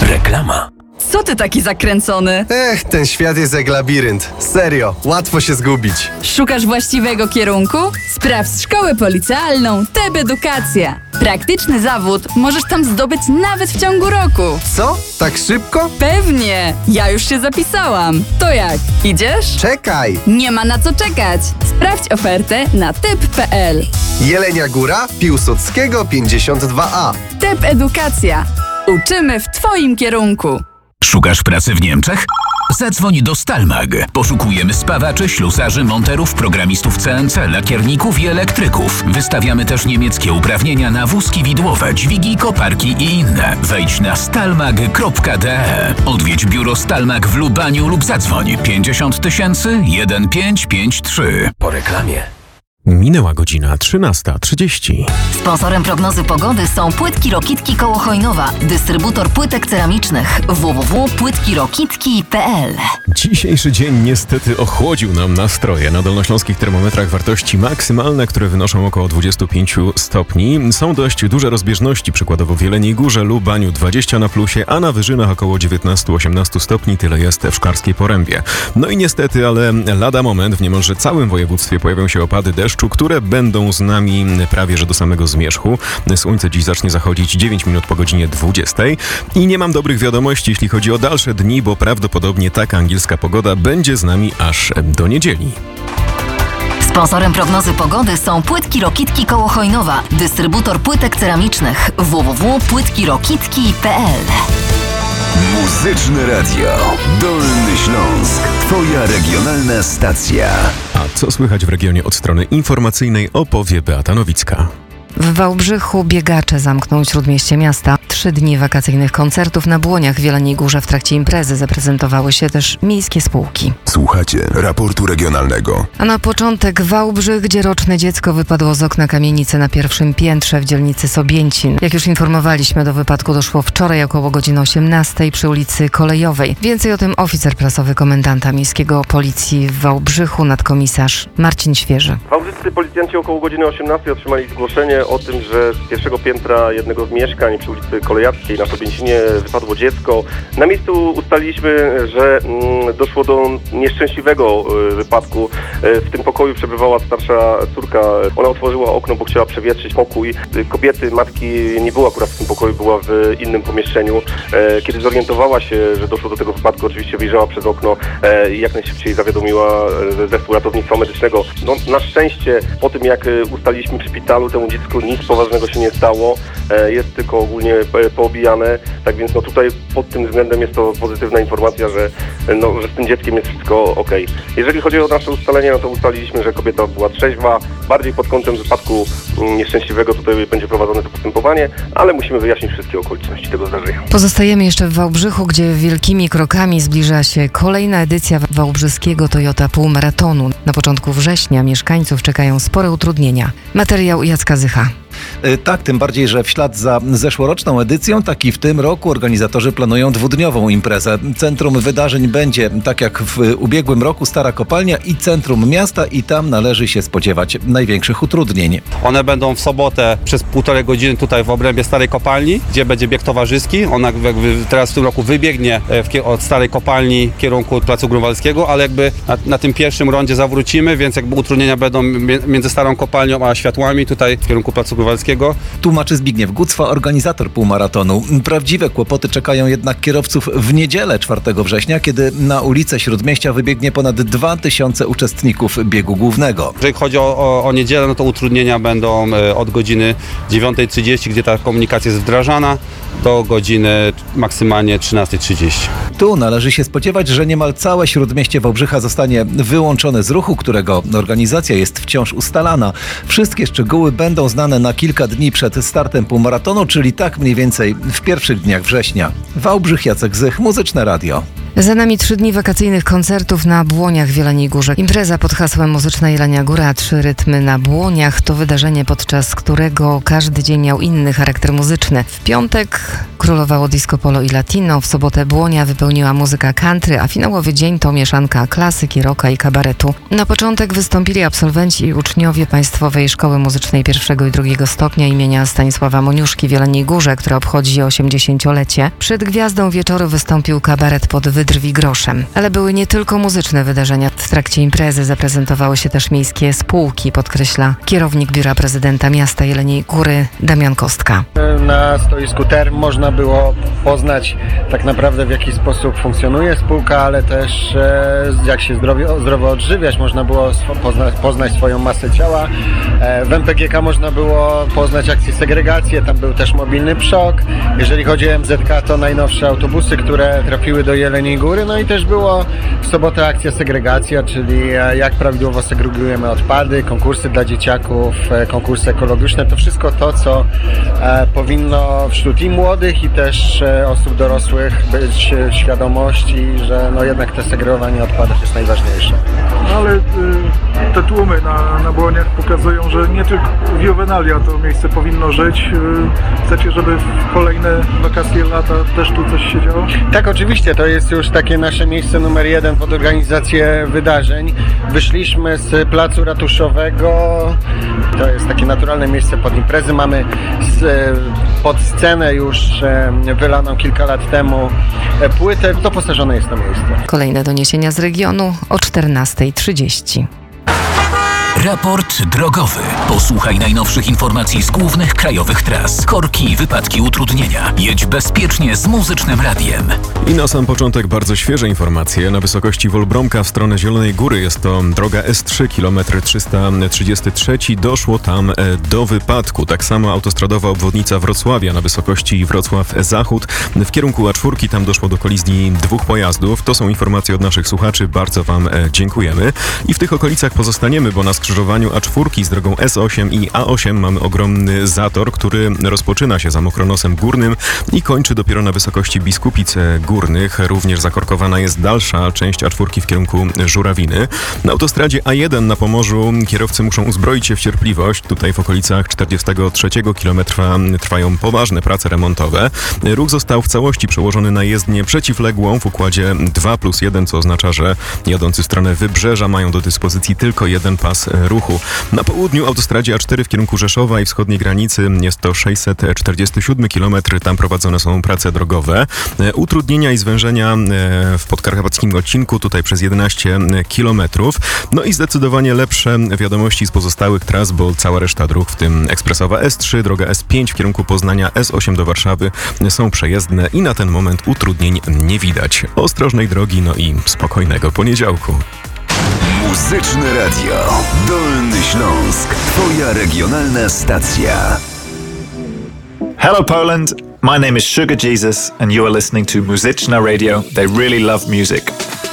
Reklama. Co ty taki zakręcony? Ten świat jest jak labirynt. Serio, łatwo się zgubić. Szukasz właściwego kierunku? Sprawdź szkołę policealną TEB Edukacja. Praktyczny zawód możesz tam zdobyć nawet w ciągu roku. Co? Tak szybko? Pewnie! Ja już się zapisałam. To jak? Idziesz? Czekaj! Nie ma na co czekać. Sprawdź ofertę na teb.pl. Jelenia Góra, Piłsudskiego 52A. TEB Edukacja. Uczymy w Twoim kierunku. Szukasz pracy w Niemczech? Zadzwoń do Stalmag. Poszukujemy spawaczy, ślusarzy, monterów, programistów CNC, lakierników i elektryków. Wystawiamy też niemieckie uprawnienia na wózki widłowe, dźwigi, koparki i inne. Wejdź na stalmag.de. Odwiedź biuro Stalmag w Lubaniu lub zadzwoń 50 000 1553. Po reklamie. Minęła godzina 13:30. Sponsorem prognozy pogody są Płytki Rokitki koło Chojnowa, dystrybutor płytek ceramicznych www.płytkirokitki.pl. Dzisiejszy dzień niestety ochłodził nam nastroje. Na dolnośląskich termometrach wartości maksymalne, które wynoszą około 25 stopni. Są dość duże rozbieżności, przykładowo w Jeleniej Górze, Lubaniu 20 na plusie, a na wyżynach około 19-18 stopni. Tyle jest w Szklarskiej Porębie. No i niestety, ale lada moment w niemalże całym województwie pojawią się opady deszczu, które będą z nami prawie że do samego zmierzchu. Słońce dziś zacznie zachodzić 9 minut po godzinie 20. I nie mam dobrych wiadomości, jeśli chodzi o dalsze dni, bo prawdopodobnie taka angielska pogoda będzie z nami aż do niedzieli. Sponsorem prognozy pogody są Płytki Rokitki koło Chojnowa, dystrybutor płytek ceramicznych www.płytkirokitki.pl. Muzyczne Radio Dolny Śląsk. Twoja regionalna stacja. A co słychać w regionie od strony informacyjnej, opowie Beata Nowicka. W Wałbrzychu biegacze zamkną śródmieście miasta. 3 dni wakacyjnych koncertów na Błoniach w Jeleniej Górze. W trakcie imprezy zaprezentowały się też miejskie spółki. Słuchacie raportu regionalnego. A na początek Wałbrzych, gdzie roczne dziecko wypadło z okna kamienicy na pierwszym piętrze w dzielnicy Sobięcin. Jak już informowaliśmy, do wypadku doszło wczoraj około godziny 18 przy ulicy Kolejowej. Więcej o tym oficer prasowy komendanta miejskiego policji w Wałbrzychu, nadkomisarz Marcin Świeży. Wałbrzyscy policjanci około godziny 18 otrzymali zgłoszenie o tym, że z pierwszego piętra jednego z mieszkań przy ulicy Kolejackiej na Sobięcinie wypadło dziecko. Na miejscu ustaliliśmy, że doszło do nieszczęśliwego wypadku. W tym pokoju przebywała starsza córka. Ona otworzyła okno, bo chciała przewietrzyć pokój. Kobiety, matki nie była akurat w tym pokoju, była w innym pomieszczeniu. Kiedy zorientowała się, że doszło do tego wypadku, oczywiście wyjrzała przez okno i jak najszybciej zawiadomiła zespół ratownictwa medycznego. No, na szczęście po tym, jak ustaliliśmy przy szpitalu, temu dziecku nic poważnego się nie stało. Jest tylko ogólnie poobijane. Tak więc no tutaj pod tym względem jest to pozytywna informacja, że z tym dzieckiem jest wszystko okej. Jeżeli chodzi o nasze ustalenia, no to ustaliliśmy, że kobieta była trzeźwa. Bardziej pod kątem wypadku nieszczęśliwego tutaj będzie prowadzone to postępowanie, ale musimy wyjaśnić wszystkie okoliczności tego zdarzenia. Pozostajemy jeszcze w Wałbrzychu, gdzie wielkimi krokami zbliża się kolejna edycja wałbrzyskiego Toyota Półmaratonu. Na początku września mieszkańców czekają spore utrudnienia. Materiał Jacka Zycha. Tak, tym bardziej, że w ślad za zeszłoroczną edycją, tak i w tym roku organizatorzy planują 2-dniową imprezę. Centrum wydarzeń będzie, tak jak w ubiegłym roku, Stara Kopalnia i centrum miasta i tam należy się spodziewać największych utrudnień. One będą w sobotę przez 1,5 godziny tutaj w obrębie Starej Kopalni, gdzie będzie bieg towarzyski. Ona teraz w tym roku wybiegnie od Starej Kopalni w kierunku Placu Grunwaldzkiego, ale na tym pierwszym rondzie zawrócimy, więc utrudnienia będą między Starą Kopalnią a Światłami tutaj w kierunku Placu Grunwaldzkiego. Tłumaczy Zbigniew Gucwa, organizator półmaratonu. Prawdziwe kłopoty czekają jednak kierowców w niedzielę 4 września, kiedy na ulicę Śródmieścia wybiegnie ponad 2000 uczestników biegu głównego. Jeżeli chodzi o niedzielę, no to utrudnienia będą od godziny 9:30, gdzie ta komunikacja jest wdrażana, do godziny maksymalnie 13:30. Tu należy się spodziewać, że niemal całe Śródmieście Wałbrzycha zostanie wyłączone z ruchu, którego organizacja jest wciąż ustalana. Wszystkie szczegóły będą znane na kilka dni przed startem półmaratonu, czyli tak mniej więcej w pierwszych dniach września. Wałbrzych, Jacek Zych, Muzyczne Radio. Za nami 3 dni wakacyjnych koncertów na Błoniach w Jeleniej Górze. Impreza pod hasłem Muzyczna Jelenia Góra, 3 rytmy na Błoniach to wydarzenie, podczas którego każdy dzień miał inny charakter muzyczny. W piątek Królowało disco polo i latino, w sobotę Błonia wypełniła muzyka country, a finałowy dzień to mieszanka klasyki, rocka i kabaretu. Na początek wystąpili absolwenci i uczniowie Państwowej Szkoły Muzycznej I i II stopnia imienia Stanisława Moniuszki w Jeleniej Górze, która obchodzi 80-lecie. Przed gwiazdą wieczoru wystąpił kabaret pod Wydrwi groszem. Ale były nie tylko muzyczne wydarzenia. W trakcie imprezy zaprezentowały się też miejskie spółki, podkreśla kierownik Biura Prezydenta Miasta Jeleniej Góry Damian Kostka. Na stoisku Term można było poznać tak naprawdę, w jaki sposób funkcjonuje spółka, ale też jak się zdrowo odżywiać. Można było poznać swoją masę ciała. W MPGK można było poznać akcję segregację, tam był też mobilny PSZOK. Jeżeli chodzi o MZK, to najnowsze autobusy, które trafiły do Jeleniej Góry. No i też było w sobotę akcja segregacja, czyli jak prawidłowo segregujemy odpady, konkursy dla dzieciaków, konkursy ekologiczne. To wszystko to, co powinno wśród i młodych, i też osób dorosłych być świadomości, że no jednak to segregowanie odpadów jest najważniejsze. Ale te tłumy na Błoniach pokazują, że nie tylko w Juvenalia to miejsce powinno żyć. Chcecie, żeby w kolejne wakacje, lata też tu coś się działo? Tak, oczywiście. To jest już takie nasze miejsce numer 1 pod organizację wydarzeń. Wyszliśmy z placu ratuszowego. To jest takie naturalne miejsce pod imprezy. Mamy pod scenę już wylaną kilka lat temu płytę. Doposażone jest to miejsce. Kolejne doniesienia z regionu o 14:30. Raport drogowy. Posłuchaj najnowszych informacji z głównych krajowych tras. Korki, wypadki, utrudnienia. Jedź bezpiecznie z Muzycznym Radiem. I na sam początek bardzo świeże informacje. Na wysokości Wolbromka w stronę Zielonej Góry jest to droga S3, kilometr 333. Doszło tam do wypadku. Tak samo autostradowa obwodnica Wrocławia na wysokości Wrocław Zachód. W kierunku A4 tam doszło do kolizji 2 pojazdów. To są informacje od naszych słuchaczy. Bardzo Wam dziękujemy. I w tych okolicach pozostaniemy, bo na skrzyżowaniu A4 z drogą S8 i A8 mamy ogromny zator, który rozpoczyna się za Mokronosem Górnym i kończy dopiero na wysokości Biskupic Górnych. Również zakorkowana jest dalsza część A4 w kierunku Żurawiny. Na autostradzie A1 na Pomorzu kierowcy muszą uzbroić się w cierpliwość. Tutaj w okolicach 43 kilometra trwają poważne prace remontowe. Ruch został w całości przełożony na jezdnię przeciwległą w układzie 2+1, co oznacza, że jadący w stronę Wybrzeża mają do dyspozycji tylko jeden pas ruchu. Na południu autostradzie A4 w kierunku Rzeszowa i wschodniej granicy jest to 647 km. Tam prowadzone są prace drogowe. Utrudnienia i zwężenia w podkarpackim odcinku tutaj przez 11 km. No i zdecydowanie lepsze wiadomości z pozostałych tras, bo cała reszta dróg, w tym ekspresowa S3, droga S5 w kierunku Poznania, S8 do Warszawy są przejezdne i na ten moment utrudnień nie widać. Ostrożnej drogi, no i spokojnego poniedziałku. Muzyczne Radio. Dolny Śląsk. Twoja regionalna stacja. Hello Poland, my name is Sugar Jesus and you are listening to Muzyczna Radio. They really love music.